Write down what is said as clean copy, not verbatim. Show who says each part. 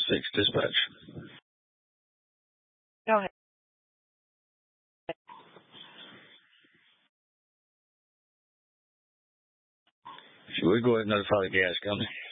Speaker 1: 6 dispatch.
Speaker 2: Go ahead.
Speaker 1: Should we go ahead and notify the gas company?